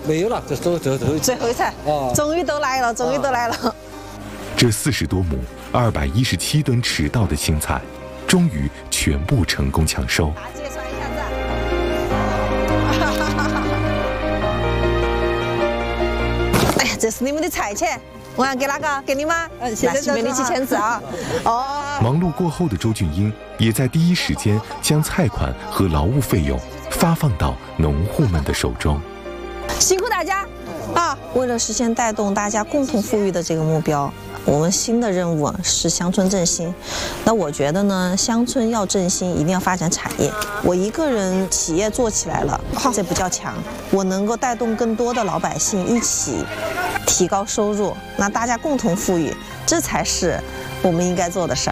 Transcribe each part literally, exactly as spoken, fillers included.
没有了，这最后最后最后最后一场，哦，终于都来了，终于都来了。 这四十多亩、二百一十七吨池稻的青菜，终于全部成功抢收。 大姐算一下子。哎呀，这是你们的菜钱，我要给哪个？给你吗？嗯，现在给你几千字啊。哦。 忙碌过后的周俊英，也在第一时间将菜款和劳务费用发放到农户们的手中。 辛苦大家啊！为了实现带动大家共同富裕的这个目标，我们新的任务是乡村振兴。那我觉得呢，乡村要振兴，一定要发展产业。我一个人企业做起来了，这不叫强。我能够带动更多的老百姓一起提高收入，那大家共同富裕，这才是我们应该做的事儿。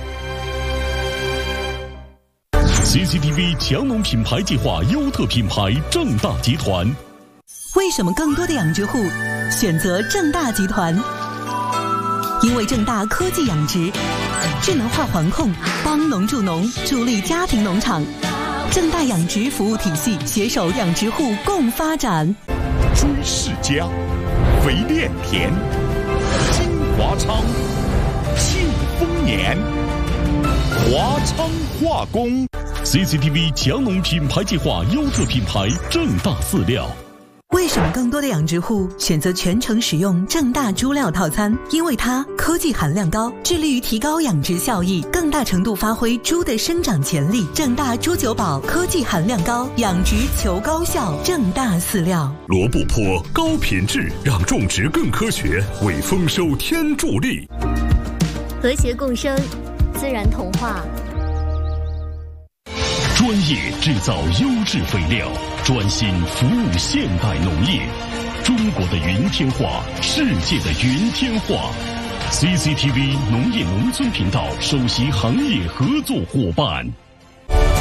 C C T V 强农品牌计划优特品牌正大集团。 为什么更多的养殖户选择正大集团？因为正大科技养殖，智能化环控，帮农助农，助力家庭农场。正大养殖服务体系携手养殖户共发展。 朱世家、肥炼田、金华昌、庆丰年、华昌化工。C C T V 强农品牌计划优特品牌正大饲料。 为什么更多的养殖户选择全程使用正大猪料套餐？因为它科技含量高，致力于提高养殖效益，更大程度发挥猪的生长潜力。正大猪九宝科技含量高，养殖求高效。正大饲料。 罗布泊高品质，让种植更科学，为丰收添助力。 和谐共生，自然童话。 专业制造优质肥料，专心服务现代农业。中国的云天化，世界的云天化。C C T V 农业农村频道首席行业合作伙伴。